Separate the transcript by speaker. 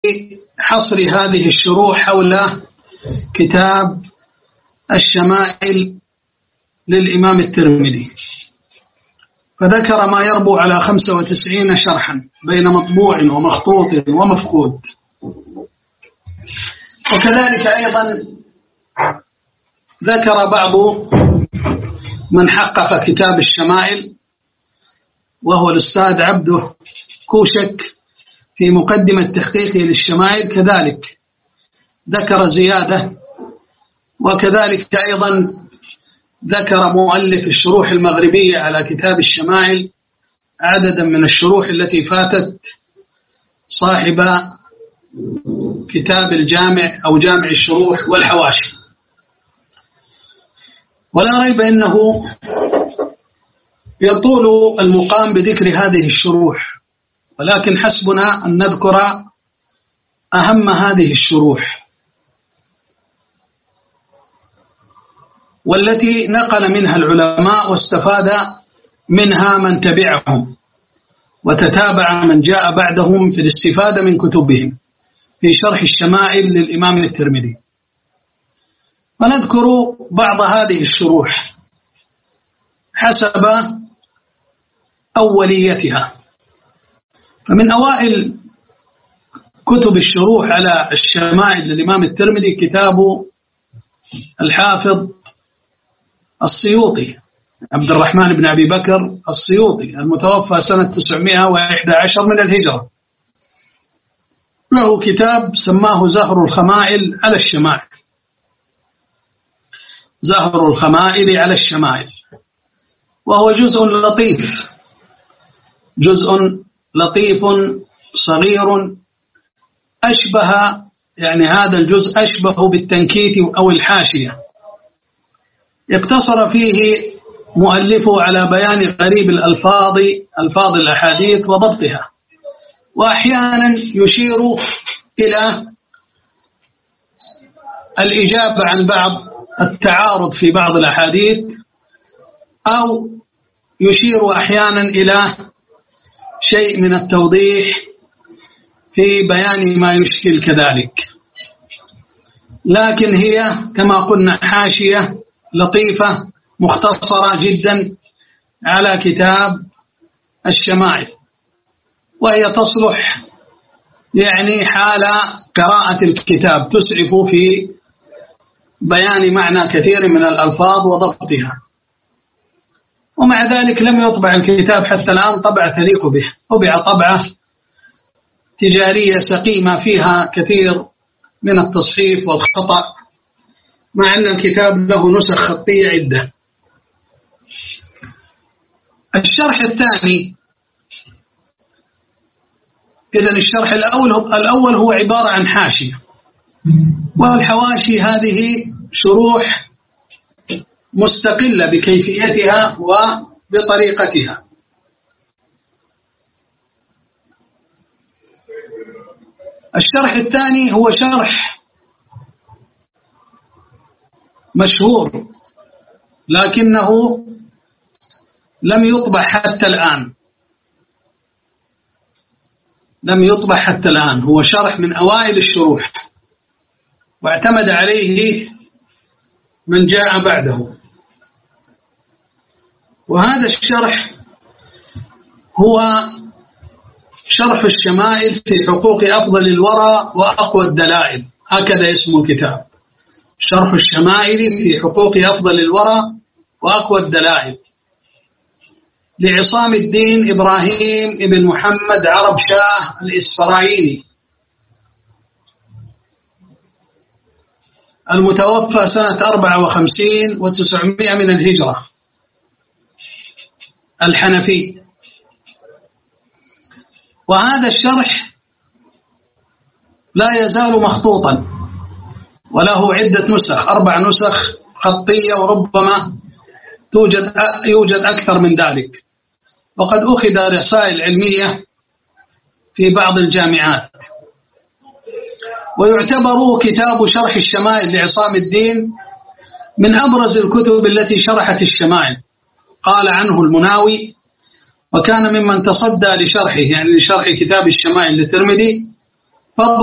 Speaker 1: حصر هذه الشروح حول كتاب الشمائل للإمام الترمذي، فذكر ما يربو على 95 شرحا بين مطبوع ومخطوط ومفقود. وكذلك أيضا ذكر بعض من حقق كتاب الشمائل وهو الأستاذ عبده كوشك في مقدمة تحقيقه للشمائل، كذلك ذكر زيادة. وكذلك أيضا ذكر مؤلف الشروح المغربية على كتاب الشمائل عددا من الشروح التي فاتت صاحب كتاب الجامع أو جامع الشروح والحواشي. ولا ريب أنه يطول المقام بذكر هذه الشروح، ولكن حسبنا أن نذكر أهم هذه الشروح والتي نقل منها العلماء واستفاد منها من تبعهم وتتابع من جاء بعدهم في الاستفادة من كتبهم في شرح الشمائل للإمام الترمذي. ونذكر بعض هذه الشروح حسب أوليتها. فمن أوائل كتب الشروح على الشمائل للإمام الترمذي كتاب الحافظ السيوطي عبد الرحمن بن أبي بكر السيوطي المتوفى سنة 911 من الهجرة، له كتاب سماه زهر الخمائل على الشمائل، زهر الخمائل على الشمائل، وهو جزء لطيف، جزء لطيف صغير أشبه، يعني هذا الجزء أشبه بالتنكيت أو الحاشية، اقتصر فيه مؤلفه على بيان غريب ألفاظ الأحاديث وضبطها، وأحيانا يشير إلى الإجابة عن بعض التعارض في بعض الأحاديث، أو يشير أحيانا إلى شيء من التوضيح في بيان ما يشكل كذلك. لكن هي كما قلنا حاشية لطيفة مختصرة جدا على كتاب الشمائل، وهي تصلح يعني حال قراءة الكتاب، تسعف في بيان معنى كثير من الألفاظ وضبطها. ومع ذلك لم يطبع الكتاب حتى الآن طبعة تليق به، طبع طبعة تجارية سقيمة فيها كثير من التصحيف والخطأ، مع أن الكتاب له نسخ خطية عدة. الشرح الثاني، إذن الشرح الأول هو عبارة عن حاشية، والحواشي هذه شروح مستقلة بكيفيتها وبطريقتها. الشرح الثاني هو شرح مشهور لكنه لم يطبع حتى الآن، لم يطبع حتى الآن، هو شرح من أوائل الشروح واعتمد عليه من جاء بعده. وهذا الشرح هو شرح الشمائل في حقوق أفضل الورى وأقوى الدلائل، هكذا اسم الكتاب، شرح الشمائل في حقوق أفضل الورى وأقوى الدلائل، لعصام الدين إبراهيم ابن محمد عرب شاه الإسفرايني المتوفى سنة 54 و900 من الهجرة، الحنفي. وهذا الشرح لا يزال مخطوطا، وله عدة نسخ، 4 نسخ خطية، وربما يوجد أكثر من ذلك، وقد أخذ رسائل علمية في بعض الجامعات. ويعتبر كتاب شرح الشمائل لعصام الدين من أبرز الكتب التي شرحت الشمائل، قال عنه المناوي، وكان ممن تصدى لشرحه، يعني لشرح كتاب الشمائل للترمذي،